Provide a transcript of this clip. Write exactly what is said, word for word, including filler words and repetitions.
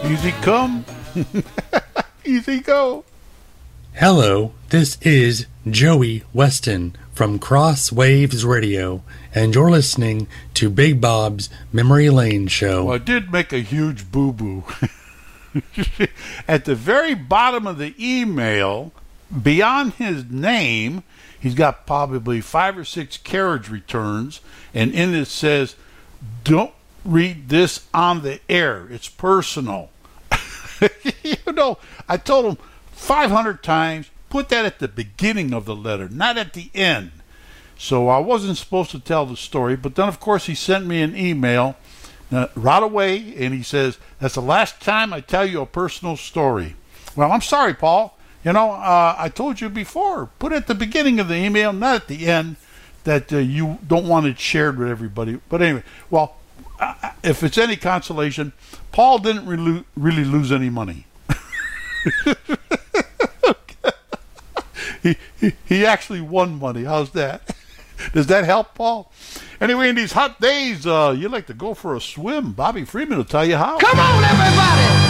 Easy come, easy go. Hello, this is Joey Weston from Cross Waves Radio, and you're listening to Big Bob's Memory Lane Show. Well, I did make a huge boo-boo. At the very bottom of the email, beyond his name, he's got probably five or six carriage returns, and in it says, don't read this on the air. It's personal. You know, I told him five hundred times, put that at the beginning of the letter, not at the end. So I wasn't supposed to tell the story, but then, of course, he sent me an email uh, right away, and he says, that's the last time I tell you a personal story. Well, I'm sorry, Paul. You know, uh, I told you before, put it at the beginning of the email, not at the end, that uh, you don't want it shared with everybody. But anyway, well, uh, if it's any consolation, Paul didn't really, really lose any money. he, he he actually won money. How's that? Does that help, Paul? Anyway, in these hot days, uh, you like to go for a swim. Bobby Freeman will tell you how. Come on, everybody!